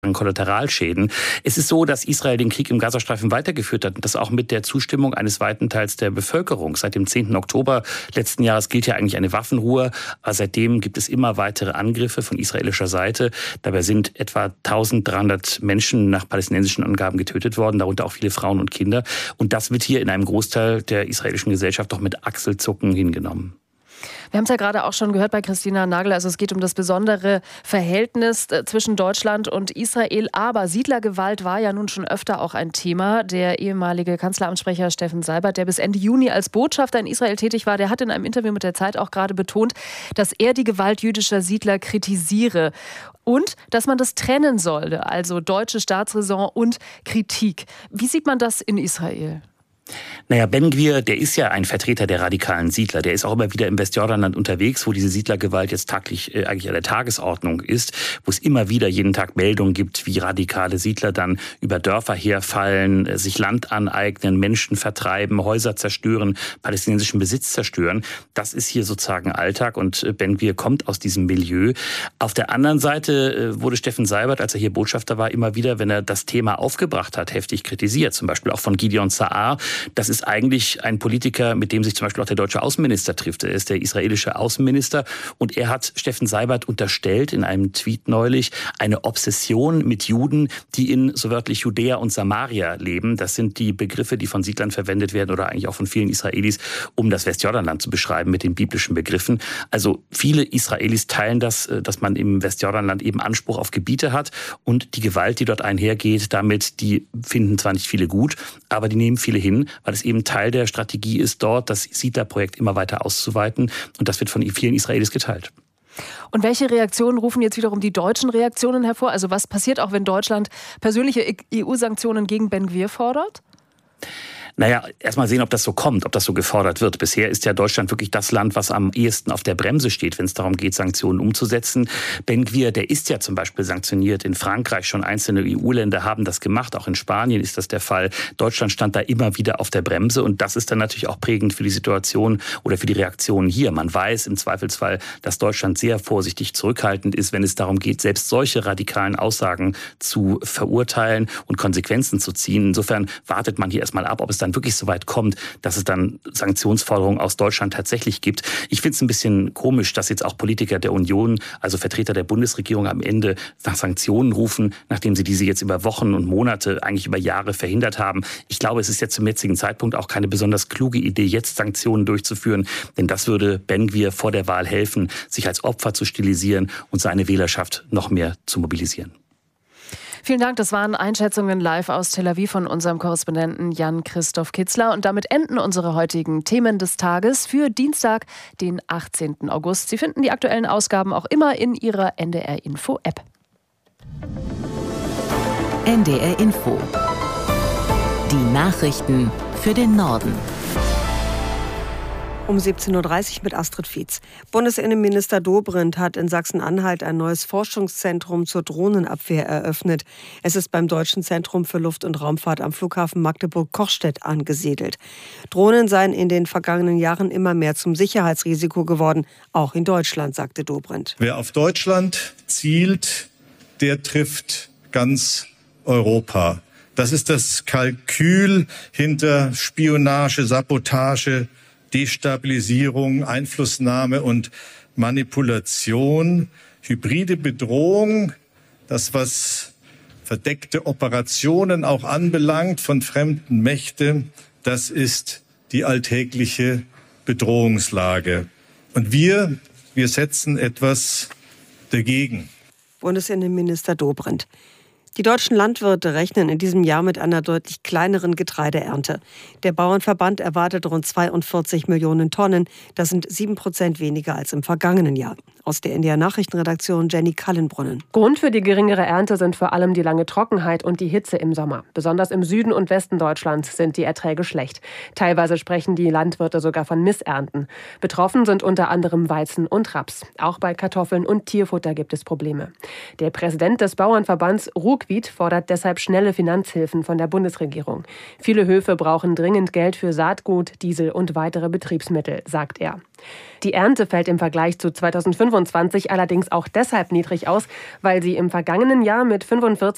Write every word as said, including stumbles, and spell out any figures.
Kollateralschäden. Es ist so, dass Israel den Krieg im Gazastreifen weitergeführt hat und das auch mit der Zustimmung eines weiten Teils der Bevölkerung. Seit dem zehnten Oktober letzten Jahres gilt ja eigentlich eine Waffenruhe, aber seitdem gibt es immer weitere Angriffe von israelischer Seite. Dabei sind etwa eintausenddreihundert Menschen nach palästinensischen Angaben getötet worden, darunter auch viele Frauen und Kinder. Und das wird hier in einem Großteil der israelischen Gesellschaft doch mit Achselzucken hingenommen. Wir haben es ja gerade auch schon gehört bei Christina Nagel, also es geht um das besondere Verhältnis zwischen Deutschland und Israel. Aber Siedlergewalt war ja nun schon öfter auch ein Thema. Der ehemalige Kanzleramtssprecher Steffen Seibert, der bis Ende Juni als Botschafter in Israel tätig war, der hat in einem Interview mit der Zeit auch gerade betont, dass er die Gewalt jüdischer Siedler kritisiere. Und dass man das trennen sollte, also deutsche Staatsräson und Kritik. Wie sieht man das in Israel? Naja, Ben Gvir, der ist ja ein Vertreter der radikalen Siedler. Der ist auch immer wieder im Westjordanland unterwegs, wo diese Siedlergewalt jetzt taglich äh, eigentlich an der Tagesordnung ist, wo es immer wieder jeden Tag Meldungen gibt, wie radikale Siedler dann über Dörfer herfallen, äh, sich Land aneignen, Menschen vertreiben, Häuser zerstören, palästinensischen Besitz zerstören. Das ist hier sozusagen Alltag und äh, Ben Gvir kommt aus diesem Milieu. Auf der anderen Seite äh, wurde Steffen Seibert, als er hier Botschafter war, immer wieder, wenn er das Thema aufgebracht hat, heftig kritisiert. Zum Beispiel auch von Gideon Sa'ar. Das ist eigentlich ein Politiker, mit dem sich zum Beispiel auch der deutsche Außenminister trifft. Er ist der israelische Außenminister und er hat Steffen Seibert unterstellt in einem Tweet neulich eine Obsession mit Juden, die in so wörtlich Judäa und Samaria leben. Das sind die Begriffe, die von Siedlern verwendet werden oder eigentlich auch von vielen Israelis, um das Westjordanland zu beschreiben mit den biblischen Begriffen. Also viele Israelis teilen das, dass man im Westjordanland eben Anspruch auf Gebiete hat und die Gewalt, die dort einhergeht, damit, die finden zwar nicht viele gut, aber die nehmen viele hin, weil es eben Teil der Strategie ist, dort das Siedlerprojekt immer weiter auszuweiten. Und das wird von vielen Israelis geteilt. Und welche Reaktionen rufen jetzt wiederum die deutschen Reaktionen hervor? Also was passiert auch, wenn Deutschland persönliche E U-Sanktionen gegen Ben Gvir fordert? Naja, erstmal sehen, ob das so kommt, ob das so gefordert wird. Bisher ist ja Deutschland wirklich das Land, was am ehesten auf der Bremse steht, wenn es darum geht, Sanktionen umzusetzen. Ben Gvir, der ist ja zum Beispiel sanktioniert. In Frankreich schon einzelne E U-Länder haben das gemacht. Auch in Spanien ist das der Fall. Deutschland stand da immer wieder auf der Bremse. Und das ist dann natürlich auch prägend für die Situation oder für die Reaktionen hier. Man weiß im Zweifelsfall, dass Deutschland sehr vorsichtig zurückhaltend ist, wenn es darum geht, selbst solche radikalen Aussagen zu verurteilen und Konsequenzen zu ziehen. Insofern wartet man hier erstmal ab, ob es dann wirklich so weit kommt, dass es dann Sanktionsforderungen aus Deutschland tatsächlich gibt. Ich finde es ein bisschen komisch, dass jetzt auch Politiker der Union, also Vertreter der Bundesregierung am Ende nach Sanktionen rufen, nachdem sie diese jetzt über Wochen und Monate, eigentlich über Jahre verhindert haben. Ich glaube, es ist jetzt zum jetzigen Zeitpunkt auch keine besonders kluge Idee, jetzt Sanktionen durchzuführen, denn das würde Ben Gvir vor der Wahl helfen, sich als Opfer zu stilisieren und seine Wählerschaft noch mehr zu mobilisieren. Vielen Dank, das waren Einschätzungen live aus Tel Aviv von unserem Korrespondenten Jan-Christoph Kitzler. Und damit enden unsere heutigen Themen des Tages für Dienstag, den achtzehnten August. Sie finden die aktuellen Ausgaben auch immer in Ihrer N D R-Info-App. N D R Info. Die Nachrichten für den Norden. Um siebzehn Uhr dreißig mit Astrid Fietz. Bundesinnenminister Dobrindt hat in Sachsen-Anhalt ein neues Forschungszentrum zur Drohnenabwehr eröffnet. Es ist beim Deutschen Zentrum für Luft- und Raumfahrt am Flughafen Magdeburg-Kochstedt angesiedelt. Drohnen seien in den vergangenen Jahren immer mehr zum Sicherheitsrisiko geworden, auch in Deutschland, sagte Dobrindt. Wer auf Deutschland zielt, der trifft ganz Europa. Das ist das Kalkül hinter Spionage, Sabotage, Destabilisierung, Einflussnahme und Manipulation, hybride Bedrohung, das was verdeckte Operationen auch anbelangt von fremden Mächten, das ist die alltägliche Bedrohungslage. Und wir, wir setzen etwas dagegen. Bundesinnenminister Dobrindt. Die deutschen Landwirte rechnen in diesem Jahr mit einer deutlich kleineren Getreideernte. Der Bauernverband erwartet rund zweiundvierzig Millionen Tonnen. Das sind sieben Prozent weniger als im vergangenen Jahr. Aus der N D R-Nachrichtenredaktion Jenny Kallenbrunnen. Grund für die geringere Ernte sind vor allem die lange Trockenheit und die Hitze im Sommer. Besonders im Süden und Westen Deutschlands sind die Erträge schlecht. Teilweise sprechen die Landwirte sogar von Missernten. Betroffen sind unter anderem Weizen und Raps. Auch bei Kartoffeln und Tierfutter gibt es Probleme. Der Präsident des Bauernverbands Ruckwied fordert deshalb schnelle Finanzhilfen von der Bundesregierung. Viele Höfe brauchen dringend Geld für Saatgut, Diesel und weitere Betriebsmittel, sagt er. Die Ernte fällt im Vergleich zu zweitausendfünfundzwanzig allerdings auch deshalb niedrig aus, weil sie im vergangenen Jahr mit fünfundvierzig